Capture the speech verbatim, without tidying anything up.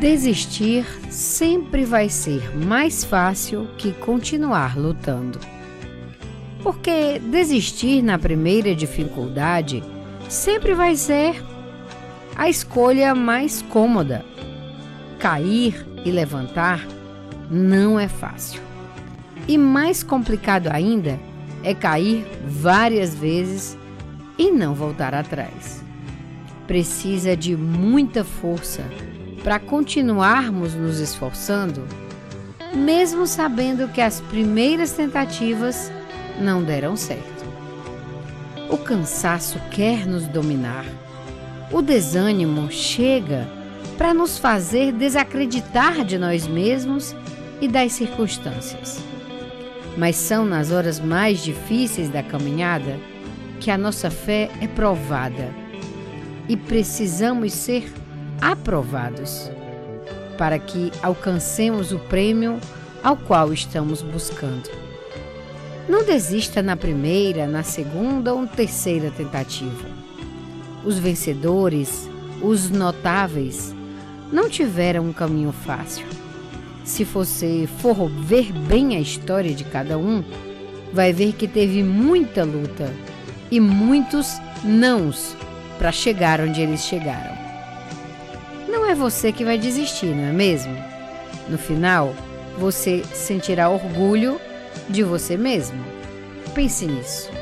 Desistir sempre vai ser mais fácil que continuar lutando. Porque desistir na primeira dificuldade sempre vai ser a escolha mais cômoda. Cair e levantar não é fácil. E mais complicado ainda é cair várias vezes e não voltar atrás. Precisa de muita força para continuarmos nos esforçando, mesmo sabendo que as primeiras tentativas não deram certo. O cansaço quer nos dominar. O desânimo chega para nos fazer desacreditar de nós mesmos e das circunstâncias. Mas são nas horas mais difíceis da caminhada que a nossa fé é provada e precisamos ser aprovados para que alcancemos o prêmio ao qual estamos buscando. Não desista na primeira, na segunda ou terceira tentativa. Os vencedores, os notáveis, não tiveram um caminho fácil. Se você for ver bem a história de cada um, vai ver que teve muita luta e muitos nãos para chegar onde eles chegaram. Não é você que vai desistir, não é mesmo? No final, você sentirá orgulho de você mesmo. Pense nisso.